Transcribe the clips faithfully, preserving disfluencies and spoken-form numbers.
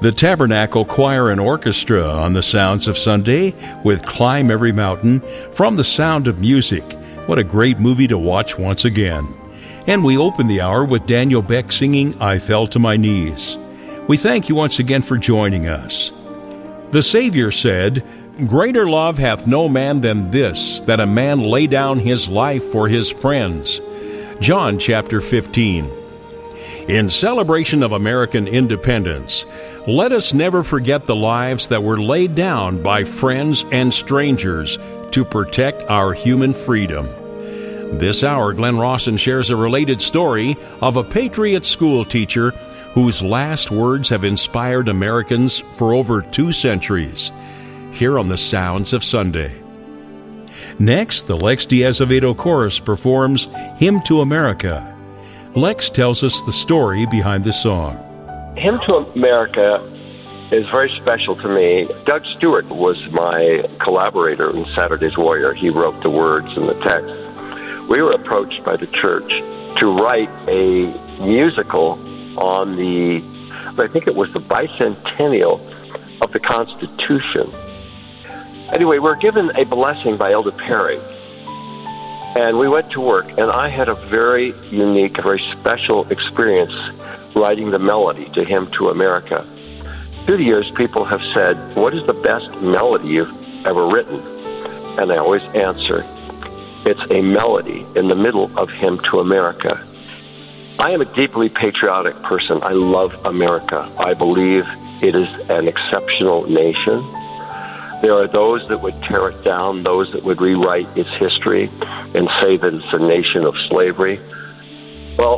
The Tabernacle Choir and Orchestra on the Sounds of Sunday with Climb Every Mountain from The Sound of Music. What a great movie to watch once again. And we open the hour with Daniel Beck singing I Fell to My Knees. We thank you once again for joining us. The Savior said, Greater love hath no man than this, that a man lay down his life for his friends. John chapter fifteen. In celebration of American independence, let us never forget the lives that were laid down by friends and strangers to protect our human freedom. This hour, Glenn Rawson shares a related story of a Patriot school teacher whose last words have inspired Americans for over two centuries. Here on the Sounds of Sunday. Next, the Lex de Azevedo Chorus performs Hymn to America. Lex tells us the story behind the song. Hymn to America is very special to me. Doug Stewart was my collaborator in Saturday's Warrior. He wrote the words and the text. We were approached by the church to write a musical on the, I think it was the bicentennial of the Constitution. Anyway, we were given a blessing by Elder Perry, and we went to work, and I had a very unique, very special experience writing the melody to Hymn to America. Through the years, people have said, what is the best melody you've ever written? And I always answer, it's a melody in the middle of Hymn to America. I am a deeply patriotic person. I love America. I believe it is an exceptional nation. There are those that would tear it down, those that would rewrite its history and say that it's a nation of slavery. Well,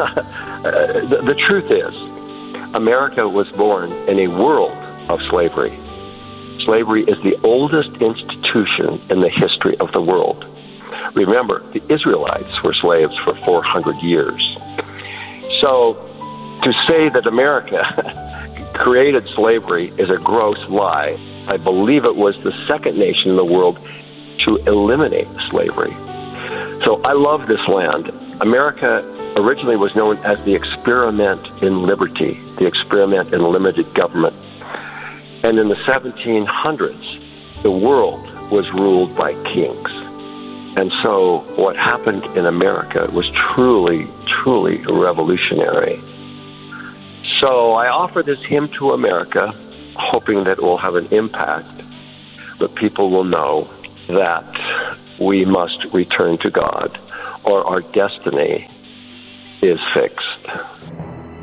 the, the truth is, America was born in a world of slavery. Slavery is the oldest institution in the history of the world. Remember, the Israelites were slaves for four hundred years. So to say that America created slavery is a gross lie. I believe it was the second nation in the world to eliminate slavery. So I love this land. America originally was known as the experiment in liberty, the experiment in limited government. And in the seventeen hundreds, the world was ruled by kings. And so what happened in America was truly, truly revolutionary. So I offer this Hymn to America, hoping that it will have an impact, that people will know that we must return to God or our destiny is fixed.